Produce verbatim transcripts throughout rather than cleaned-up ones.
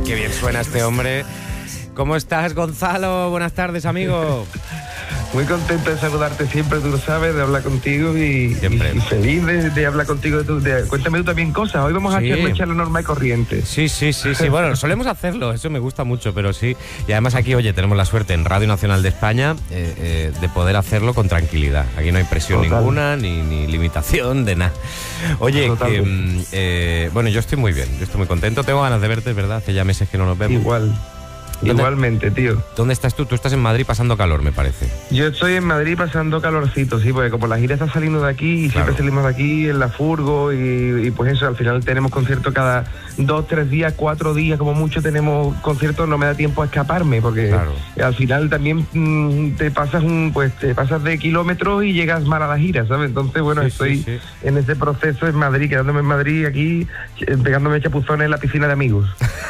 Qué bien suena este hombre. ¿Cómo estás, Gonzalo? Buenas tardes, amigo. Muy contento de saludarte siempre, tú lo sabes, de hablar contigo y, Siempre. y feliz de, de hablar contigo. De, de, cuéntame tú también cosas. Hoy vamos Sí. a hacerlo echarlo normal y corriente. Sí, sí, sí, sí. Bueno, solemos hacerlo, eso me gusta mucho, pero sí. Y además aquí, oye, tenemos la suerte en Radio Nacional de España eh, eh, de poder hacerlo con tranquilidad. Aquí no hay presión Total. ninguna, ni, ni limitación de nada. Oye, que, mm, eh, bueno, yo estoy muy bien, yo estoy muy contento. Tengo ganas de verte, ¿verdad? Hace ya meses que no nos vemos. Igual. ¿Dónde- Igualmente, tío. ¿Dónde estás tú? Tú estás en Madrid pasando calor, me parece. Yo estoy en Madrid pasando calorcito, sí, porque como la gira está saliendo de aquí y Claro. siempre salimos de aquí en la furgo y, y pues eso, al final tenemos conciertos cada dos, tres días, cuatro días, como mucho tenemos conciertos, no me da tiempo a escaparme, porque Claro. al final también mm, te pasas un, pues te pasas de kilómetros y llegas mal a la gira, ¿sabes? Entonces, bueno, Sí, estoy sí, sí. en ese proceso en Madrid, quedándome en Madrid aquí, eh, pegándome chapuzones en la piscina de amigos.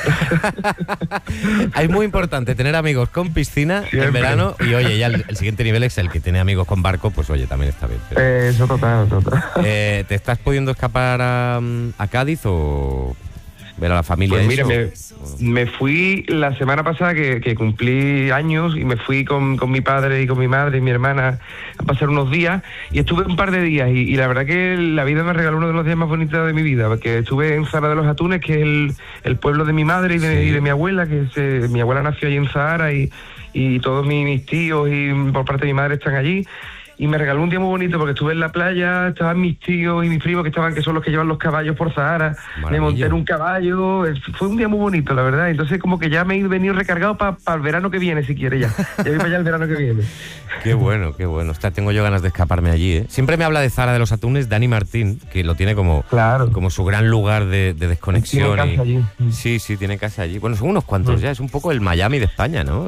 Es muy importante tener amigos con piscina en Siempre. verano y oye, ya el, el siguiente nivel es el que tiene amigos con barco, pues oye, también está bien. Pero, Eh, eso total, total. eh, ¿te estás pudiendo escapar a, a Cádiz o ver a la familia? Pues mira, eso? me, me fui la semana pasada que, que cumplí años y me fui con, con mi padre y con mi madre y mi hermana a pasar unos días y estuve un par de días y, y la verdad que la vida me regaló uno de los días más bonitos de mi vida, porque estuve en Zahara de los Atunes, que es el, el pueblo de mi madre y de, Sí. y de mi abuela, que es, eh, mi abuela nació allí en Zahara y, y todos mis, mis tíos y por parte de mi madre están allí. Y me regaló un día muy bonito porque estuve en la playa, estaban mis tíos y mis primos que estaban, que son los que llevan los caballos por Zahara. Maravilla. Me monté en un caballo, eh, fue un día muy bonito, la verdad. Entonces como que ya me he venido recargado para el verano que viene, si quiere ya. Ya voy para allá el verano que viene. Qué bueno, qué bueno. Ostras, tengo yo ganas de escaparme allí, ¿eh? Siempre me habla de Zahara de los Atunes Dani Martín, que lo tiene como, Claro. como su gran lugar de, de desconexión. Tiene casa y- allí. Sí, sí, tiene casa allí. Bueno, son unos cuantos Mm. ya, es un poco el Miami de España, ¿no?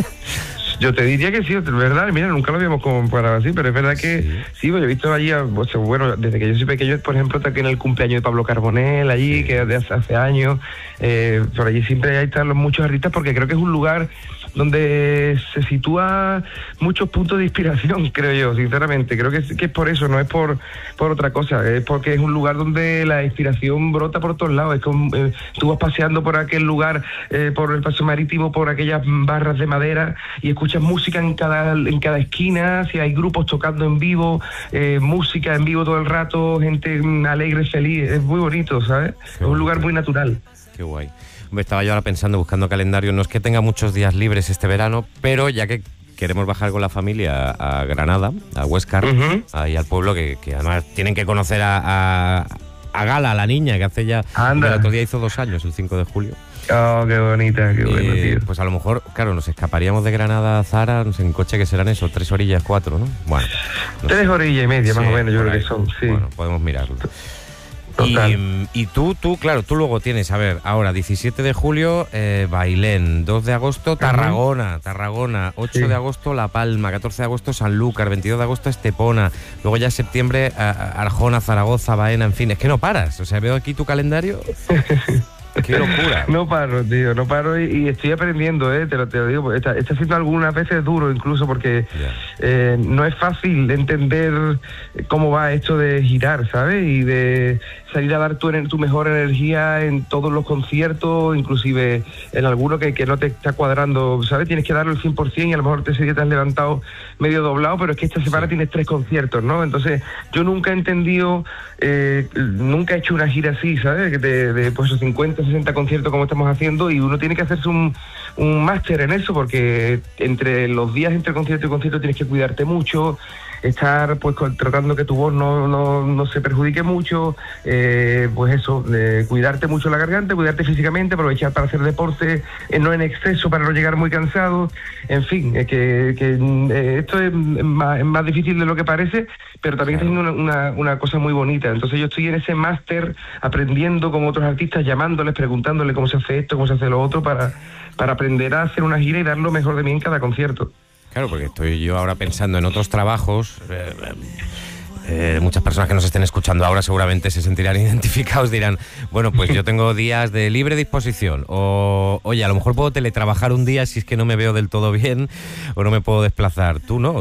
Yo te diría que sí, es verdad, mira, nunca lo habíamos comparado así, pero es verdad que Sí. sí, pues, yo he visto allí, a- o sea, bueno, desde que yo soy pequeño, por ejemplo, también el cumpleaños de Pablo Carbonell allí, Sí. que es de hace, hace años, eh, por allí siempre hay están los muchos artistas, porque creo que es un lugar donde se sitúa muchos puntos de inspiración, creo yo, sinceramente. Creo que es, que es por eso, no es por, por otra cosa, es porque es un lugar donde la inspiración brota por todos lados. Es como eh, tú vas paseando por aquel lugar, eh, por el paso marítimo, por aquellas barras de madera y escuchas música en cada, en cada esquina, si hay grupos tocando en vivo, eh, música en vivo todo el rato, gente mm, alegre, feliz, es muy bonito, ¿sabes? Es un lugar muy natural. Qué guay. Hombre, estaba yo ahora pensando, buscando calendario, no es que tenga muchos días libres este verano, pero ya que queremos bajar con la familia a, a Granada, a Huéscar, Ujú. ahí al pueblo, que, que además tienen que conocer a, a, a Gala, la niña, que hace ya, Anda. el otro día hizo dos años, el cinco de julio. Oh, qué bonita, qué bueno, Eh, tío. pues a lo mejor, claro, nos escaparíamos de Granada a Zara, no sé, en coche que serán eso, tres orillas, cuatro, ¿no? Bueno. no Tres sé. orillas y media, más Sí, o menos, yo por creo ahí. que son, sí. Bueno, podemos mirarlo. Total. Y, y tú, tú, claro, tú luego tienes, a ver, ahora diecisiete de julio, eh, Bailén, dos de agosto, Tarragona, Tarragona, ocho Sí. de agosto, La Palma, catorce de agosto, Sanlúcar, veintidós de agosto, Estepona, luego ya septiembre, a- a- Arjona, Zaragoza, Baena, en fin, es que no paras, o sea, veo aquí tu calendario, qué locura. No paro, tío, no paro y, y estoy aprendiendo, eh, te lo, te lo digo, está, está siendo algunas veces duro incluso porque Ya. eh, no es fácil entender cómo va esto de girar, ¿sabes? Y de salir a dar tu, ener- tu mejor energía en todos los conciertos, inclusive en alguno que, que no te está cuadrando, ¿sabes? Tienes que darlo el cien por ciento y a lo mejor te, ese día te has levantado medio doblado, pero es que esta semana Sí. tienes tres conciertos, ¿no? Entonces yo nunca he entendido, eh, nunca he hecho una gira así, ¿sabes? Que De, de pues cincuenta, sesenta conciertos como estamos haciendo y uno tiene que hacerse un, un máster en eso porque entre los días entre concierto y concierto tienes que cuidarte mucho, estar pues con- tratando que tu voz no, no, no se perjudique mucho, eh, pues eso, de cuidarte mucho la garganta, cuidarte físicamente, aprovechar para hacer deporte, eh, no en exceso para no llegar muy cansado, en fin, eh, que, que eh, esto es más, es más difícil de lo que parece, pero también está siendo una, una, una cosa muy bonita. Entonces yo estoy en ese máster aprendiendo con otros artistas, llamándoles, preguntándoles cómo se hace esto, cómo se hace lo otro, para, para aprender a hacer una gira y dar lo mejor de mí en cada concierto. Claro, porque estoy yo ahora pensando en otros trabajos. Eh, eh, muchas personas que nos estén escuchando ahora seguramente se sentirán identificados, dirán, bueno, pues yo tengo días de libre disposición, o oye, a lo mejor puedo teletrabajar un día si es que no me veo del todo bien o no me puedo desplazar. Tú no,